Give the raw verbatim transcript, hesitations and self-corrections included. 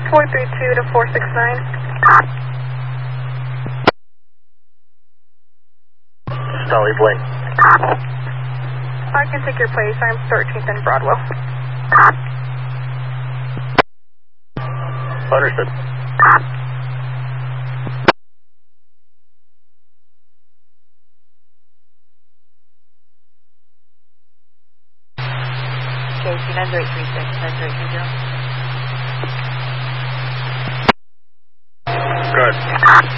four three two to four six nine. Stolly Blake. I can take your place. I'm thirteenth and Broadwell. Understood. K C nine zero eight three six, nine zero eight three zero. Good.